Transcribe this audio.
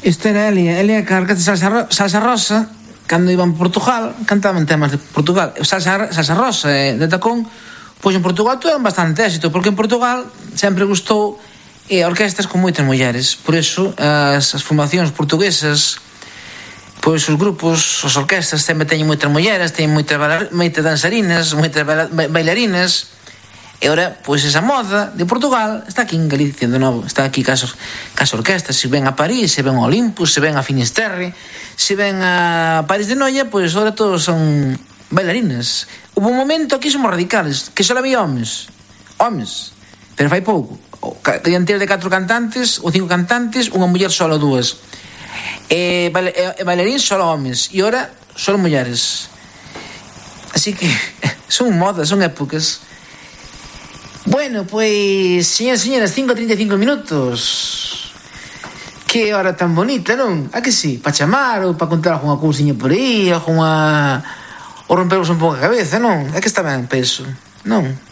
Esta era Elia que orquesta Salsa Rosa, cando iban a Portugal, cantaban temas de Portugal. Salsa Rosa de Tacón, pois en Portugal tuveron bastante éxito, porque en Portugal sempre gustou orquestas con moitas mulleres. Por iso, as formacións portuguesas, pois os grupos, as orquestas sempre teñen moitas mulleres, teñen moitas danzarinas, moitas bailarinas. E ora, pois esa moda de Portugal está aquí en Galicia de novo. Está aquí cas orquestas. Se ven a París, se ven a Olympus, se ven a Finisterre, se ven a París de Noia, pois ora todos son bailarinas. Hubo un momento aquí somos radicales, que só había homes, pero fai pouco. Dianteiro de 4 cantantes ou 5 cantantes, unha muller solo, 2. Bailarín solo homes, e ora solo mulleres. Así que son modas, son épocas. Bueno, pois, señores e señoras, 5:35 minutos. Que hora tan bonita, non? A que sí? Pa chamar ou pa contar algunha cousiña por aí, ou rompervos un pouco a cabeza, non? É que está ben, penso, non?